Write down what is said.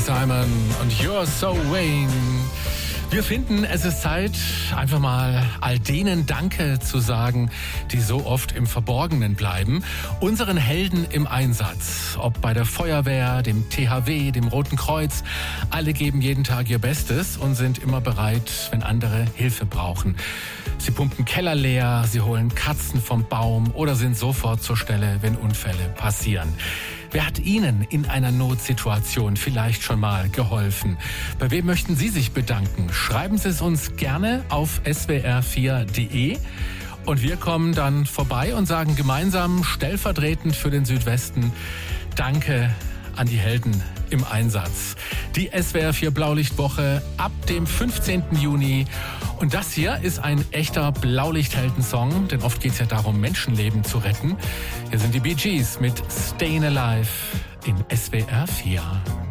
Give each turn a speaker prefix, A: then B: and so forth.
A: Simon und You're So Vain. Wir finden, es ist Zeit, einfach mal all denen Danke zu sagen, die so oft im Verborgenen bleiben. Unseren Helden im Einsatz, ob bei der Feuerwehr, dem THW, dem Roten Kreuz. Alle geben jeden Tag ihr Bestes und sind immer bereit, wenn andere Hilfe brauchen. Sie pumpen Keller leer, sie holen Katzen vom Baum oder sind sofort zur Stelle, wenn Unfälle passieren. Wer hat Ihnen in einer Notsituation vielleicht schon mal geholfen? Bei wem möchten Sie sich bedanken? Schreiben Sie es uns gerne auf swr4.de und wir kommen dann vorbei und sagen gemeinsam stellvertretend für den Südwesten Danke an die Helden im Einsatz. Die SWR4 Blaulichtwoche ab dem 15. Juni. Und das hier ist ein echter Blaulichthelden-Song, denn oft geht es ja darum, Menschenleben zu retten. Hier sind die Bee Gees mit Stayin' Alive in SWR4.